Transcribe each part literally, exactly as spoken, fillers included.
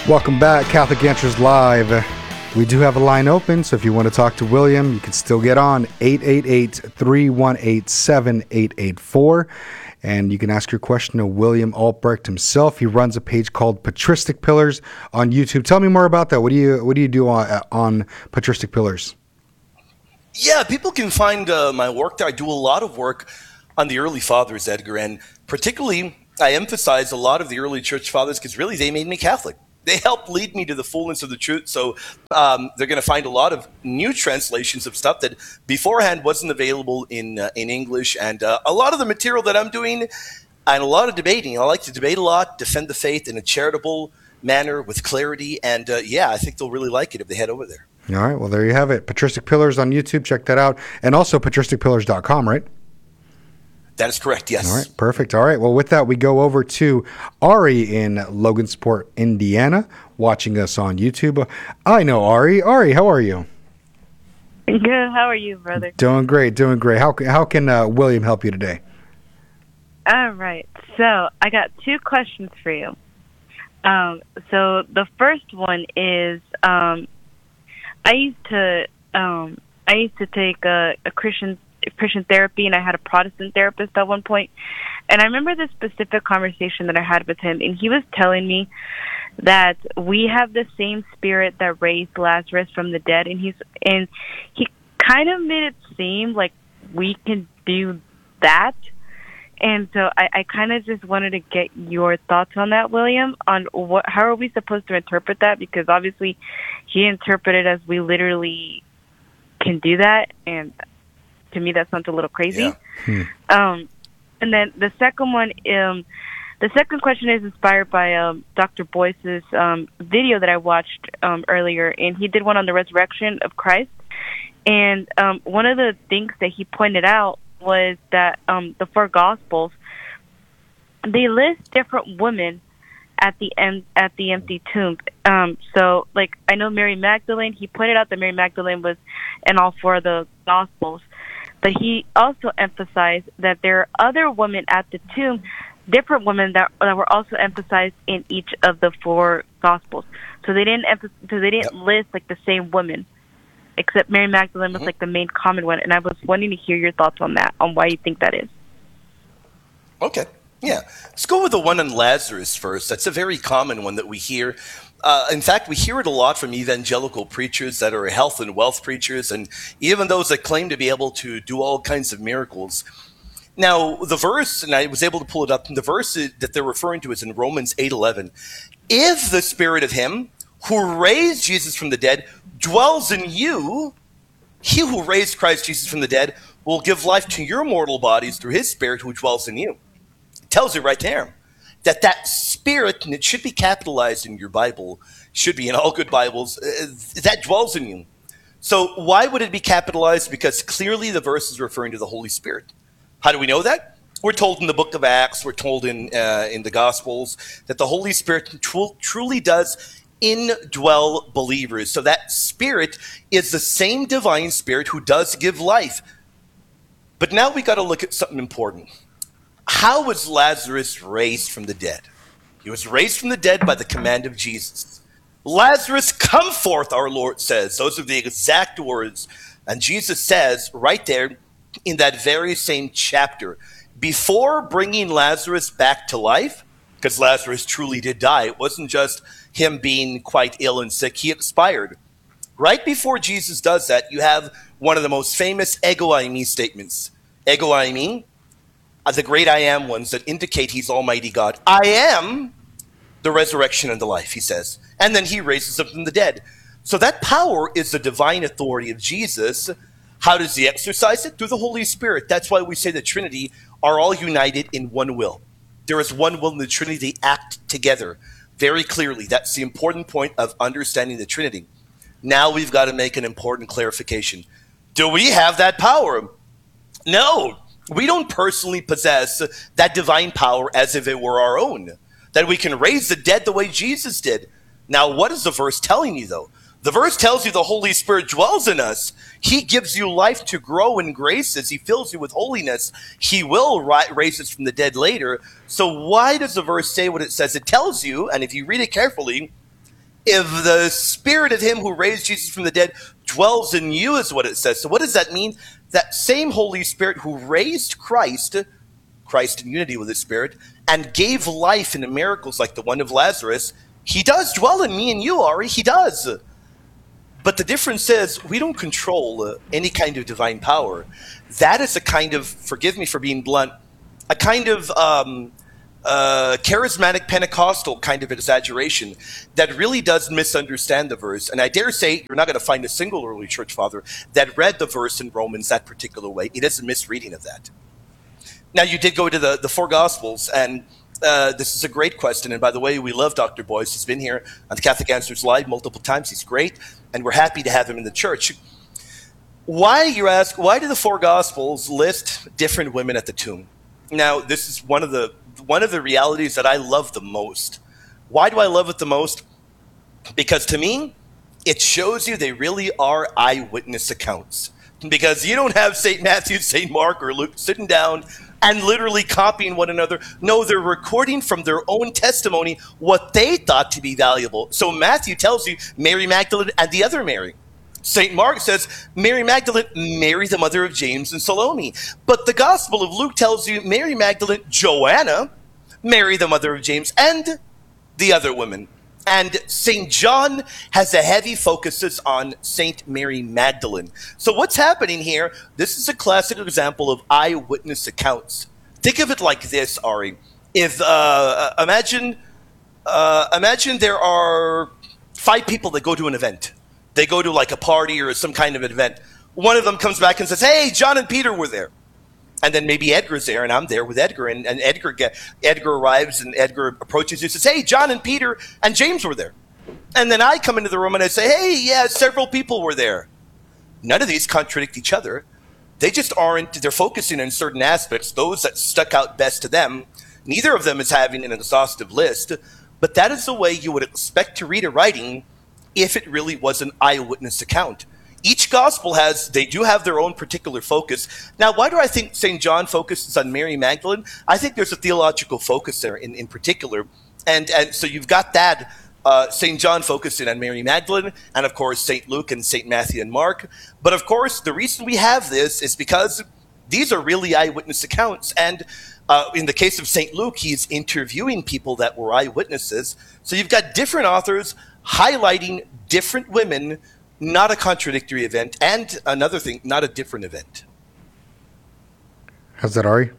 Welcome back, Catholic Answers Live. We do have a line open, so if you want to talk to William, you can still get on eight eight eight, three one eight, seven eight eight four. And you can ask your question to William Albrecht himself. He runs a page called Patristic Pillars on YouTube. Tell me more about that. What do you what do you do on, on Patristic Pillars? Yeah, people can find uh, my work there. I do a lot of work on the early fathers, Edgar, and particularly I emphasize a lot of the early church fathers because really they made me Catholic. They helped lead me to the fullness of the truth. So um, they're going to find a lot of new translations of stuff that beforehand wasn't available in uh, in English. And uh, a lot of the material that I'm doing and a lot of debating. I like to debate a lot, defend the faith in a charitable manner with clarity. And uh, yeah, I think they'll really like it if they head over there. All right. Well, there you have it. Patristic Pillars on YouTube. Check that out. And also patristic pillars dot com, right? That is correct, yes. All right, perfect. All right, well, with that, we go over to Ari in Logansport, Indiana, watching us on YouTube. I know Ari. Ari, how are you? Good. How are you, brother? Doing great, doing great. How, how can uh, William help you today? All right. So I got two questions for you. Um, so the first one is um, I used to um, I used to take a, a Christian Christian therapy, and I had a Protestant therapist at one point. And I remember this specific conversation that I had with him, and he was telling me that we have the same spirit that raised Lazarus from the dead, and he's and he kind of made it seem like we can do that. And so I, I kind of just wanted to get your thoughts on that, William, on what how are we supposed to interpret that? Because obviously he interpreted as we literally can do that, and to me, that sounds a little crazy. Yeah. Hmm. Um, and then the second one, um, the second question is inspired by um, Doctor Boyce's um, video that I watched um, earlier, and he did one on the resurrection of Christ. And um, one of the things that he pointed out was that um, the four Gospels, they list different women at the end at the empty tomb. Um, so, like, I know Mary Magdalene. He pointed out that Mary Magdalene was in all four of the Gospels. But he also emphasized that there are other women at the tomb, different women that that were also emphasized in each of the four Gospels. So they didn't emph- so they didn't yep. list like the same women, except Mary Magdalene was mm-hmm. like the main common one. And I was wanting to hear your thoughts on that, on why you think that is. Okay, yeah. Let's go with the one on Lazarus first. That's a very common one that we hear. Uh, in fact, we hear it a lot from evangelical preachers that are health and wealth preachers, and even those that claim to be able to do all kinds of miracles. Now, the verse, and I was able to pull it up, the verse that they're referring to is in Romans eight eleven. If the spirit of him who raised Jesus from the dead dwells in you, he who raised Christ Jesus from the dead will give life to your mortal bodies through his spirit who dwells in you. It tells you right there that that spirit, and it should be capitalized in your Bible, should be in all good Bibles, uh, that dwells in you. So why would it be capitalized? Because clearly the verse is referring to the Holy Spirit. How do we know that? We're told in the book of Acts, we're told in uh, in the Gospels, that the Holy Spirit tr- truly does indwell believers. So that spirit is the same divine spirit who does give life. But now we got to look at something important. How was Lazarus raised from the dead? He was raised from the dead by the command of Jesus. Lazarus, come forth, our Lord says. Those are the exact words. And Jesus says right there in that very same chapter, before bringing Lazarus back to life, because Lazarus truly did die, it wasn't just him being quite ill and sick, he expired. Right before Jesus does that, you have one of the most famous ego eimi statements. Ego eimi, the great I am ones that indicate he's Almighty God. I am the resurrection and the life, he says. And then he raises them from the dead. So that power is the divine authority of Jesus. How does he exercise it? Through the Holy Spirit. That's why we say the Trinity are all united in one will. There is one will in the Trinity. They act together very clearly. That's the important point of understanding the Trinity. Now we've got to make an important clarification. Do we have that power? No. We don't personally possess that divine power as if it were our own, that we can raise the dead the way Jesus did. Now, what is the verse telling you, though? The verse tells you the Holy Spirit dwells in us. He gives you life to grow in grace as he fills you with holiness. He will ri- raise us from the dead later. So why does the verse say what it says? It tells you, and if you read it carefully, If the spirit of him who raised Jesus from the dead dwells in you, is what it says. So what does that mean? That same Holy Spirit who raised Christ, Christ in unity with his Spirit, and gave life into miracles like the one of Lazarus, he does dwell in me and you, Ari. He does. But the difference is we don't control uh, any kind of divine power. That is a kind of, forgive me for being blunt, a kind of um, uh, charismatic Pentecostal kind of exaggeration that really does misunderstand the verse. And I dare say you're not going to find a single early church father that read the verse in Romans that particular way. It is a misreading of that. Now, you did go to the, the four Gospels, and uh, this is a great question. And by the way, we love Doctor Boyce. He's been here on the Catholic Answers Live multiple times. He's great, and we're happy to have him in the church. Why, you ask, why do the four Gospels list different women at the tomb? Now, this is one of the one of the realities that I love the most. Why do I love it the most? Because to me, it shows you they really are eyewitness accounts. Because you don't have Saint Matthew, Saint Mark, or Luke sitting down and literally copying one another. No, they're recording from their own testimony what they thought to be valuable. So Matthew tells you Mary Magdalene and the other Mary. Saint Mark says Mary Magdalene, Mary the mother of James and Salome. But the Gospel of Luke tells you Mary Magdalene, Joanna, Mary the mother of James, and the other women. And Saint John has a heavy focus on Saint Mary Magdalene. So what's happening here, this is a classic example of eyewitness accounts. Think of it like this, Ari. If uh, imagine, uh, imagine there are five people that go to an event. They go to like a party or some kind of an event. One of them comes back and says, hey, John and Peter were there. And then maybe Edgar's there, and I'm there with Edgar. And, and Edgar get, Edgar arrives, and Edgar approaches you and says, hey, John and Peter and James were there. And then I come into the room and I say, hey, yeah, several people were there. None of these contradict each other. They just aren't, they're focusing on certain aspects, those that stuck out best to them. Neither of them is having an exhaustive list. But that is the way you would expect to read a writing if it really was an eyewitness account. Each gospel has, they do have their own particular focus. Now, why do I think Saint John focuses on Mary Magdalene? I think there's a theological focus there in, in particular. And, and so you've got that, uh, Saint John focusing on Mary Magdalene, and of course, Saint Luke and Saint Matthew and Mark. But of course, the reason we have this is because these are really eyewitness accounts. And uh, in the case of Saint Luke, he's interviewing people that were eyewitnesses. So you've got different authors highlighting different women, not a contradictory event, and another thing, not a different event. How's that, Ari?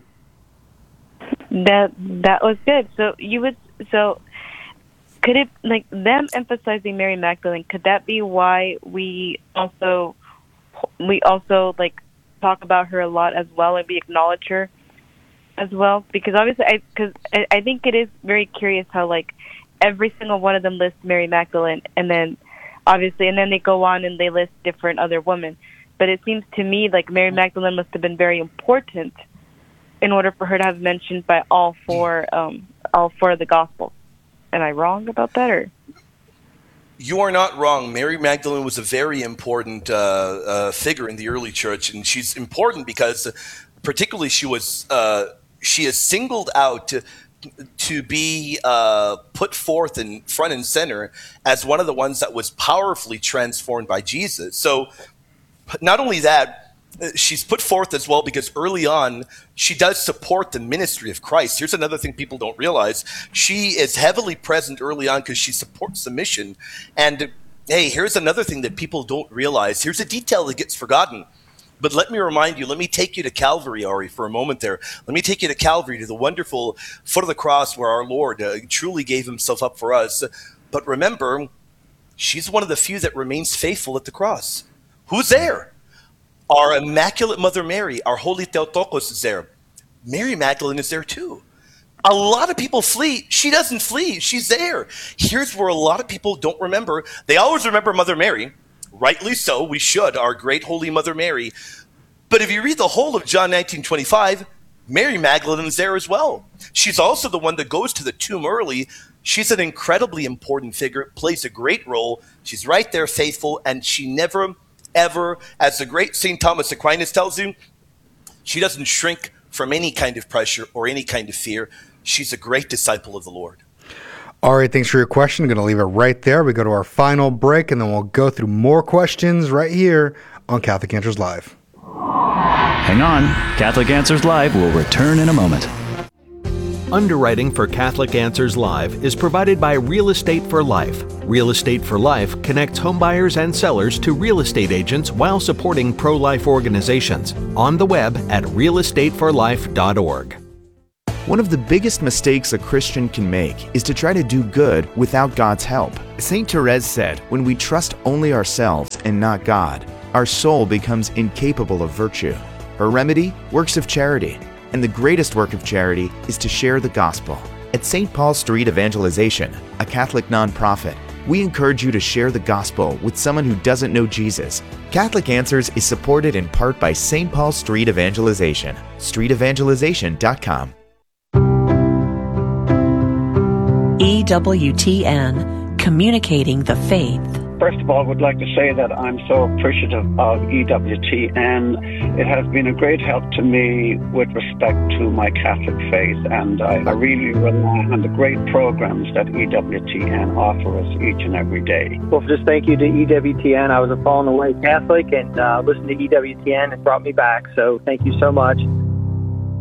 That that was good. So you would so could it like them emphasizing Mary Magdalene? Could that be why we also we also like talk about her a lot as well, and we acknowledge her as well? Because obviously, I because I, I think it is very curious how like every single one of them lists Mary Magdalene, and then obviously, and then they go on and they list different other women. But it seems to me like Mary Magdalene must have been very important in order for her to have mentioned by all four, um, all four of the Gospels. Am I wrong about that, or? You are not wrong. Mary Magdalene was a very important uh, uh, figure in the early church, and she's important because, particularly, she was uh, she is singled out to. to be uh, put forth in front and center as one of the ones that was powerfully transformed by Jesus. So not only that, she's put forth as well because early on, she does support the ministry of Christ. Here's another thing people don't realize. She is heavily present early on because she supports the mission. And hey, here's another thing that people don't realize. Here's a detail that gets forgotten. But let me remind you, let me take you to Calvary, Ari, for a moment there. Let me take you to Calvary, to the wonderful foot of the cross where our Lord uh, truly gave himself up for us. But remember, she's one of the few that remains faithful at the cross. Who's there? Our Immaculate Mother Mary, our Holy Theotokos is there. Mary Magdalene is there too. A lot of people flee. She doesn't flee. She's there. Here's where a lot of people don't remember. They always remember Mother Mary. Rightly so, we should, our great Holy Mother Mary. But if you read the whole of John nineteen twenty-five, Mary Magdalene is there as well. She's also the one that goes to the tomb early. She's an incredibly important figure, plays a great role. She's right there faithful, and she never, ever, as the great Saint Thomas Aquinas tells you, she doesn't shrink from any kind of pressure or any kind of fear. She's a great disciple of the Lord. All right, thanks for your question. I'm going to leave it right there. We go to our final break, and then we'll go through more questions right here on Catholic Answers Live. Hang on. Catholic Answers Live will return in a moment. Underwriting for Catholic Answers Live is provided by Real Estate for Life. Real Estate for Life connects homebuyers and sellers to real estate agents while supporting pro-life organizations. On the web at real estate for life dot org. One of the biggest mistakes a Christian can make is to try to do good without God's help. Saint Therese said, "When we trust only ourselves and not God, our soul becomes incapable of virtue." Her remedy? Works of charity. And the greatest work of charity is to share the gospel. At Saint Paul Street Evangelization, a Catholic nonprofit, we encourage you to share the gospel with someone who doesn't know Jesus. Catholic Answers is supported in part by Saint Paul Street Evangelization, street evangelization dot com. E W T N, communicating the faith. First of all, I would like to say that I'm so appreciative of E W T N. It has been a great help to me with respect to my Catholic faith, and I, I really rely on the great programs that E W T N offer us each and every day. Well, just thank you to E W T N. I was a fallen away Catholic, and uh, listening to E W T N, it brought me back, so thank you so much.